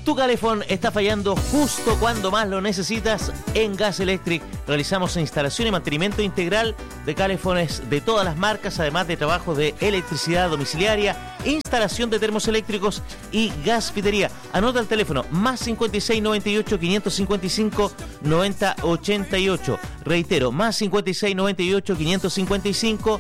Tu Calefón está fallando justo cuando más lo necesitas. En Gas Electric realizamos instalación y mantenimiento integral de calefones de todas las marcas, además de trabajos de electricidad domiciliaria, instalación de termos eléctricos y gasfitería. Anota el teléfono más 5698 555 9088. Reitero, más 5698 555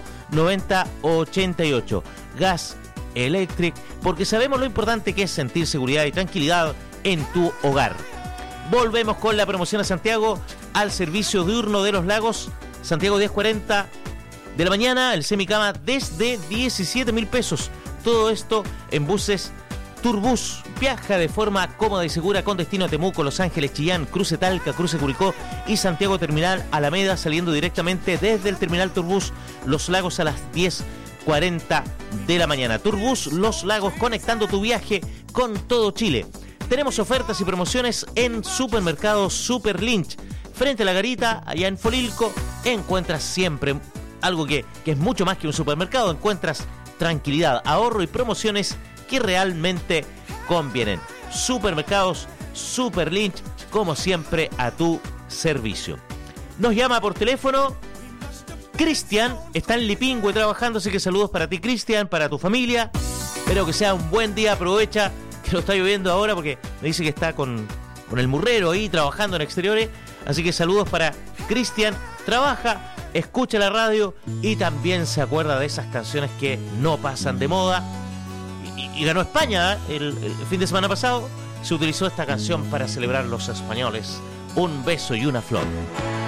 9088. Gas Electric, porque sabemos lo importante que es sentir seguridad y tranquilidad en tu hogar. Volvemos con la promoción a Santiago, al servicio diurno de Los Lagos. Santiago 10:40 de la mañana, el semicama desde 17.000 pesos. Todo esto en buses Turbus. Viaja de forma cómoda y segura con destino a Temuco, Los Ángeles, Chillán, Cruce Talca, Cruce Curicó y Santiago Terminal Alameda, saliendo directamente desde el terminal Turbus Los Lagos a las 10:40 de la mañana. Turbus Los Lagos, conectando tu viaje con todo Chile. Tenemos ofertas y promociones en Supermercado Super Lynch. Frente a la Garita, allá en Folilco, encuentras siempre algo que es mucho más que un supermercado. Encuentras tranquilidad, ahorro y promociones que realmente convienen. Supermercados Super Lynch, como siempre, a tu servicio. Nos llama por teléfono Cristian, está en Lipingüe trabajando, así que saludos para ti, Cristian, para tu familia. Espero que sea un buen día, aprovecha que lo está lloviendo ahora, porque me dice que está con el murrero ahí trabajando en exteriores. Así que saludos para Cristian, trabaja, escucha la radio y también se acuerda de esas canciones que no pasan de moda. Y ganó España, ¿eh? El fin de semana pasado se utilizó esta canción para celebrar los españoles. Un beso y una flor.